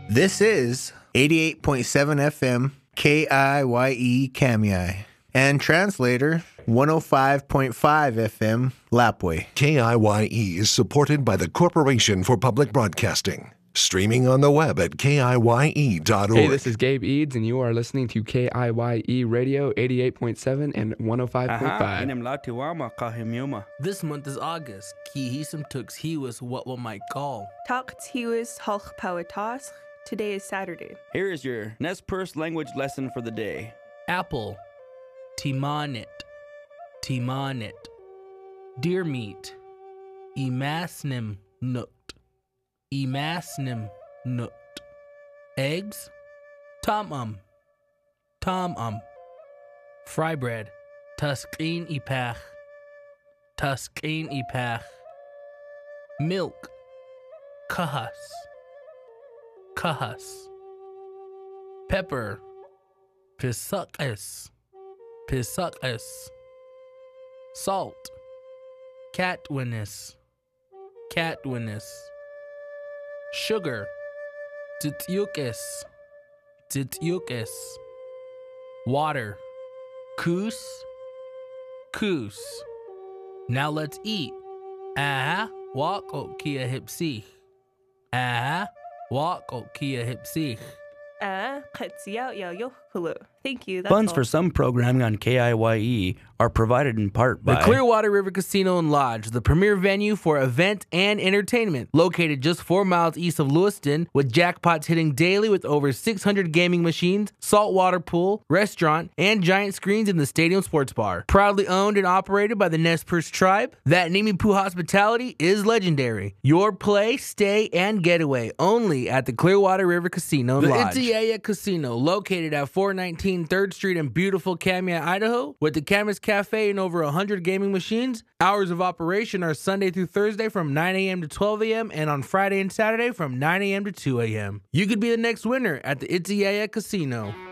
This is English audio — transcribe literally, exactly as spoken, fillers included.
This is eighty-eight point seven F M K I Y E Kamiyai and translator one oh five point five F M Lapwai. K I Y E is supported by the Corporation for Public Broadcasting. Streaming on the web at K I Y E dot org. Hey, this is Gabe Eads, and you are listening to K I Y E Radio eighty-eight point seven and one oh five point five. This month is August. Ki hisam tux he was what one might call. Takt he was halch pawatas. Today is Saturday. Here is your Nez Perce language lesson for the day. Apple. Timanit. Timanit. Deer meat. Emasnim nut. Emasnim nut. Eggs. Tom-um. Tom-um. Fry bread. Tuskin ipach. Tuskin ipach. Milk. Kahas. Kahas. Pepper. Pisukis. Pisukis. Salt. Catwinnis. Catwinnis. Sugar. Tityukis. Tityukis. Water. Kus. Kus. Now let's eat. Ah, walk o kia hipsich. Ah, walk o kia hipsich. Ah, katsiao yao yohulu. Thank you. That's Funds all. for some programming on K I Y E are provided in part by The Clearwater River Casino and Lodge, the premier venue for event and entertainment. Located just four miles east of Lewiston, with jackpots hitting daily with over six hundred gaming machines, saltwater pool, restaurant, and giant screens in the stadium sports bar. Proudly owned and operated by the Nez Perce tribe, that Nimipu hospitality is legendary. Your play, stay, and getaway only at the Clearwater River Casino and the Lodge. The Itiaya Casino, located at four nineteen third Street in beautiful Kamiyai, Idaho, with the Camas Cafe and over one hundred gaming machines. Hours of operation are Sunday through Thursday from nine a.m. to twelve a.m. and on Friday and Saturday from nine a.m. to two a.m. You could be the next winner at the Itiaya Casino.